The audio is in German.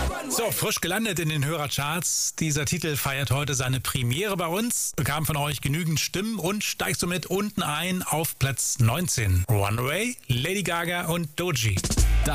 So, frisch gelandet in den Hörercharts. Dieser Titel feiert heute seine Premiere bei uns, bekam von euch genügend Stimmen und steigt somit unten ein auf Platz 19. Runaway, Lady Gaga und Doechii.